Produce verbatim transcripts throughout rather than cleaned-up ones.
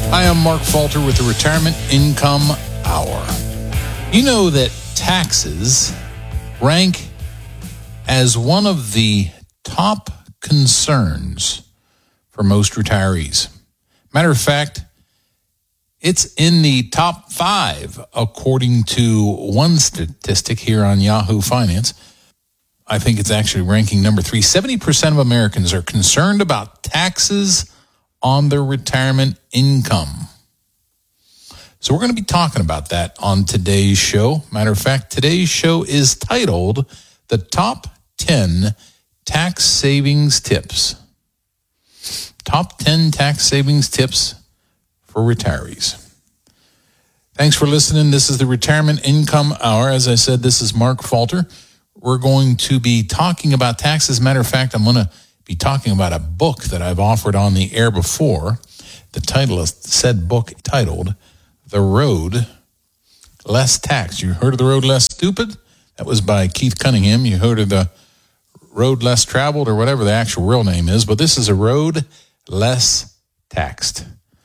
Hi, I'm Mark Falter with the Retirement Income Hour. You know that taxes rank as one of the top concerns for most retirees. Matter of fact, it's in the top five, according to one statistic here on Yahoo Finance. I think it's actually ranking number three. seventy percent of Americans are concerned about taxes on their retirement income. So we're going to be talking about that on today's show. Matter of fact, today's show is titled The Top ten Tax Savings Tips. Top ten Tax Savings Tips for Retirees. Thanks for listening. This is the Retirement Income Hour. As I said, this is Mark Falter. We're going to be talking about taxes. Matter of fact, I'm going to be talking about a book that I've offered on the air before. The title of said book titled The Road Less Taxed. You heard of The Road Less Stupid? That was by Keith Cunningham. You heard of The Road Less Traveled, or whatever the actual real name is, but this is A Road Less Taxed.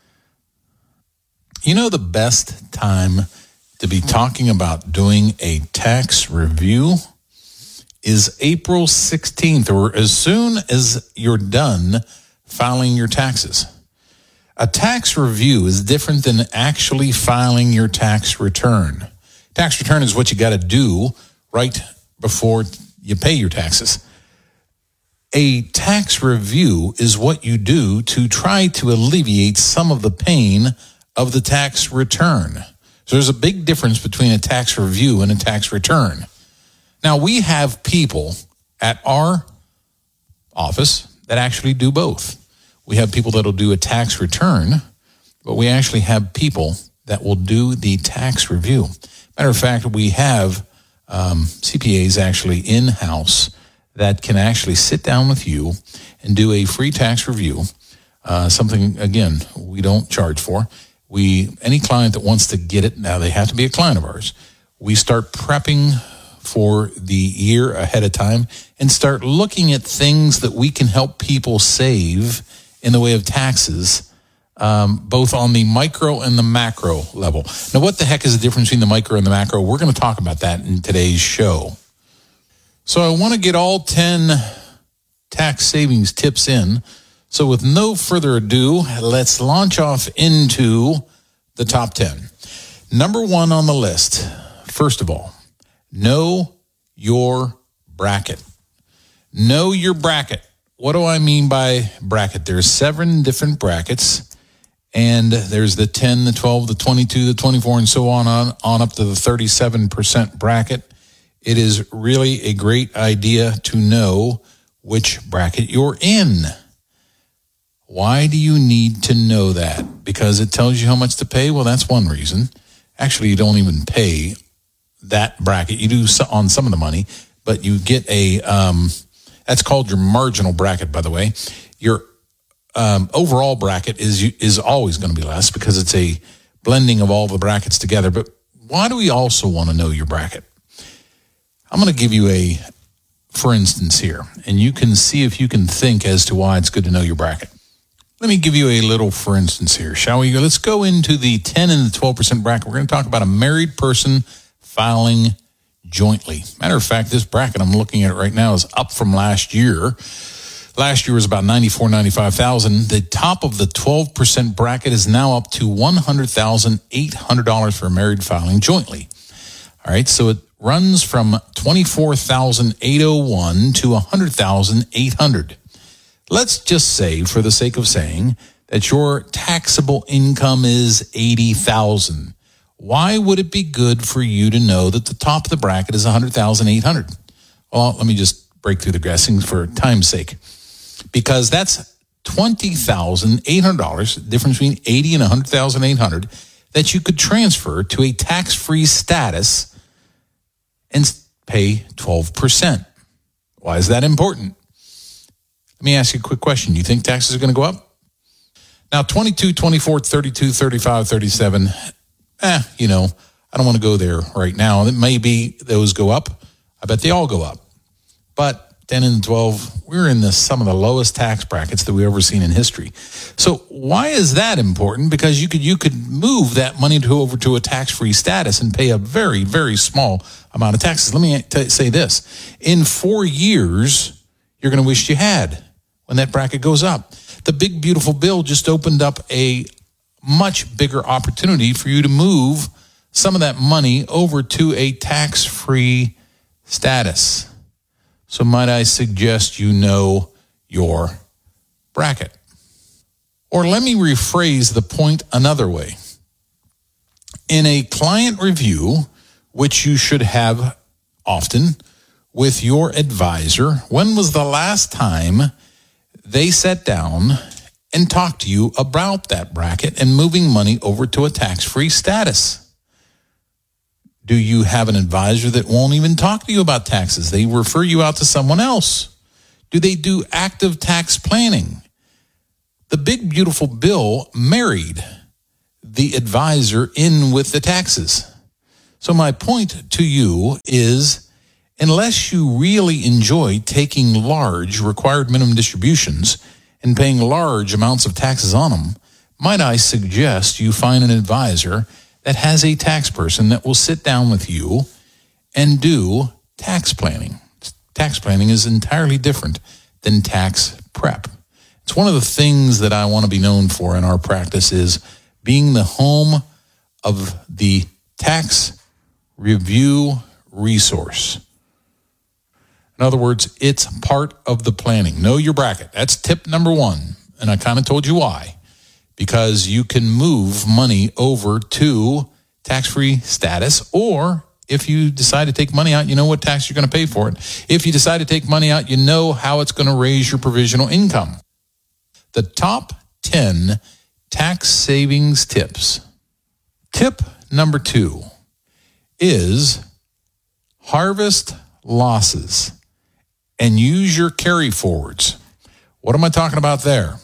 You know, the best time to be talking about doing a tax review is April sixteenth, or as soon as you're done filing your taxes. A tax review is different than actually filing your tax return. Tax return is what you got to do right before you pay your taxes. A tax review is what you do to try to alleviate some of the pain of the tax return. So there's a big difference between a tax review and a tax return. Now, we have people at our office that actually do both. We have people that will do a tax return, but we actually have people that will do the tax review. Matter of fact, we have um, C P As actually in-house that can actually sit down with you and do a free tax review, uh, something, again, we don't charge for. We any client that wants to get it, now they have to be a client of ours. We start prepping for the year ahead of time and start looking at things that we can help people save in the way of taxes, um, both on the micro and the macro level. Now, what the heck is the difference between the micro and the macro? We're going to talk about that in today's show. So I want to get all ten tax savings tips in. So with no further ado, let's launch off into the top ten. Number one on the list, first of all, know your bracket. Know your bracket. What do I mean by bracket? There's seven different brackets, and there's the ten, the twelve, the twenty-two, the twenty-four, and so on, on, on up to the thirty-seven percent bracket. It is really a great idea to know which bracket you're in. Why do you need to know that? Because it tells you how much to pay? Well, that's one reason. Actually, you don't even pay that bracket. You do on some of the money, but you get a, um, that's called your marginal bracket, by the way. Your um, overall bracket is is always going to be less because it's a blending of all the brackets together. But why do we also want to know your bracket? I'm going to give you a, for instance here, and you can see if you can think as to why it's good to know your bracket. Let me give you a little for instance here, shall we? Let's go into the ten and the twelve percent bracket. We're going to talk about a married person filing jointly. Matter of fact, this bracket I'm looking at right now is up from last year. Last year was about ninety-four, ninety-five thousand. The top of the twelve percent bracket is now up to one hundred thousand eight hundred dollars for a married filing jointly. All right, so it runs from twenty-four thousand eight hundred one to one hundred thousand eight hundred. Let's just say, for the sake of saying, that your taxable income is eighty thousand. Why would it be good for you to know that the top of the bracket is one hundred thousand eight hundred? Well, let me just break through the guessing for time's sake. Because that's twenty thousand eight hundred dollars, difference between eighty and one hundred thousand eight hundred, that you could transfer to a tax-free status and pay twelve percent. Why is that important? Let me ask you a quick question. You think taxes are going to go up? Now, twenty-two, twenty-four, thirty-two, thirty-five, thirty-seven, eh, you know, I don't want to go there right now. Maybe those go up. I bet they all go up. But ten and twelve, we're in the, some of the lowest tax brackets that we've ever seen in history. So why is that important? Because you could you could move that money to over to a tax-free status and pay a very, very small amount of taxes. Let me t- say this. In four years, you're going to wish you had when that bracket goes up. The big, beautiful bill just opened up a much bigger opportunity for you to move some of that money over to a tax-free status. So might I suggest you know your bracket? Or let me rephrase the point another way. In a client review, which you should have often with your advisor, when was the last time they sat down and talked to you about that bracket and moving money over to a tax-free status? Do you have an advisor that won't even talk to you about taxes? They refer you out to someone else. Do they do active tax planning? The big, beautiful bill married the advisor in with the taxes. So my point to you is, unless you really enjoy taking large required minimum distributions and paying large amounts of taxes on them, might I suggest you find an advisor that has a tax person that will sit down with you and do tax planning. Tax planning is entirely different than tax prep. It's one of the things that I want to be known for in our practice is being the home of the tax review resource. In other words, it's part of the planning. Know your bracket. That's tip number one. And I kind of told you why. Because you can move money over to tax-free status, or if you decide to take money out, you know what tax you're going to pay for it. If you decide to take money out, you know how it's going to raise your provisional income. The top ten tax savings tips. Tip number two is harvest losses and use your carry forwards. What am I talking about there?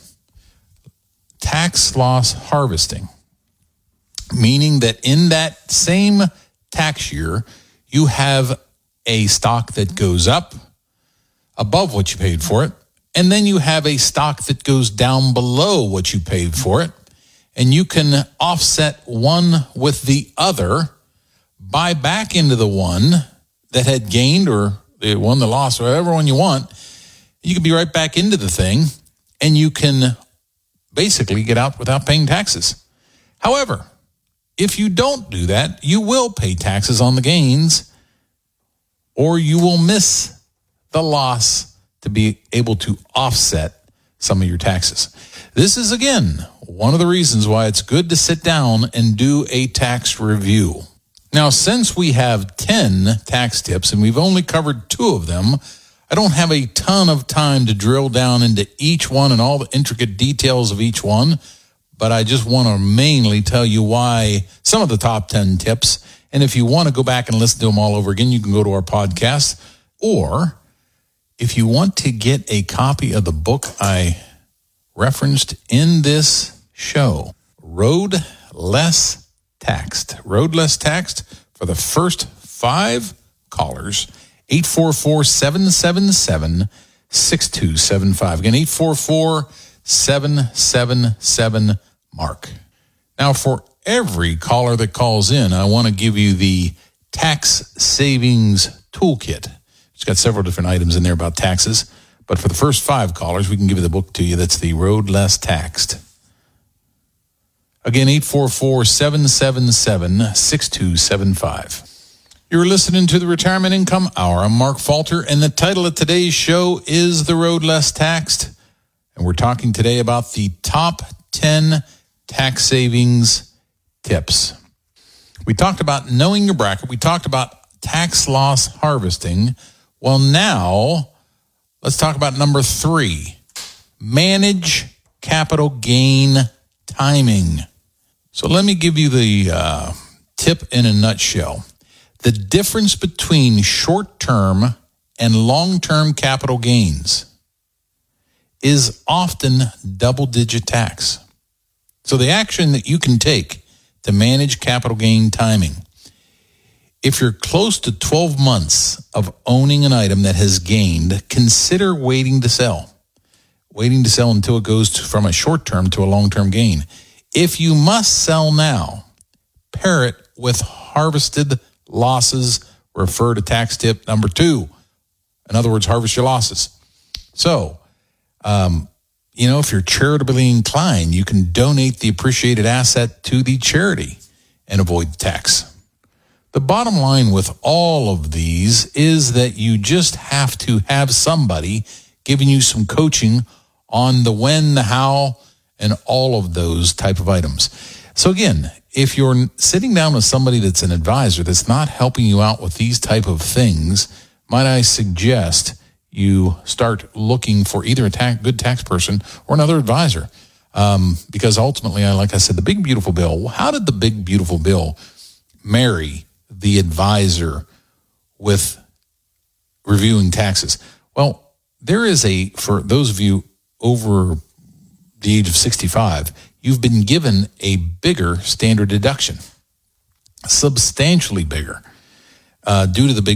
Tax loss harvesting, meaning that in that same tax year, you have a stock that goes up above what you paid for it, and then you have a stock that goes down below what you paid for it, and you can offset one with the other, buy back into the one that had gained or the one that lost, or whatever one you want. You can be right back into the thing, and you can basically get out without paying taxes. However, if you don't do that, you will pay taxes on the gains, or you will miss the loss to be able to offset some of your taxes. This is, again, one of the reasons why it's good to sit down and do a tax review. Now, since we have ten tax tips and we've only covered two of them, I don't have a ton of time to drill down into each one and all the intricate details of each one, but I just want to mainly tell you why some of the top ten tips. And if you want to go back and listen to them all over again, you can go to our podcast. Or if you want to get a copy of the book I referenced in this show, Road Less Taxed. Road Less Taxed, for the first five callers, eight four four, seven seven seven, six two seven five. Again, eight four four, seven seven seven, Mark. Now, for every caller that calls in, I want to give you the Tax Savings Toolkit. It's got several different items in there about taxes, but for the first five callers, we can give you the book to you. That's the Road Less Taxed. Again, eight four four, seven seven seven, six two seven five. You're listening to the Retirement Income Hour. I'm Mark Falter, and the title of today's show is The Road Less Taxed. And we're talking today about the top ten tax savings tips. We talked about knowing your bracket. We talked about tax loss harvesting. Well, now let's talk about number three, manage capital gain timing. So let me give you the uh, tip in a nutshell. The difference between short-term and long-term capital gains is often double-digit tax. So the action that you can take to manage capital gain timing If you're close to twelve months of owning an item that has gained, consider waiting to sell. Waiting to sell until it goes to, from a short-term to a long-term gain. If you must sell now, pair it with harvested losses. Refer to tax tip number two. In other words, harvest your losses. So, um, you know, if you're charitably inclined, you can donate the appreciated asset to the charity and avoid tax. The bottom line with all of these is that you just have to have somebody giving you some coaching on the when, the how, and all of those type of items. So again, if you're sitting down with somebody that's an advisor that's not helping you out with these type of things, might I suggest you start looking for either a tax, good tax person or another advisor. Um, because ultimately, like I said, the Big Beautiful Bill, how did the Big Beautiful Bill marry the advisor with reviewing taxes? Well, there is a, for those of you over the age of sixty-five, you've been given a bigger standard deduction, substantially bigger, uh, due to the Big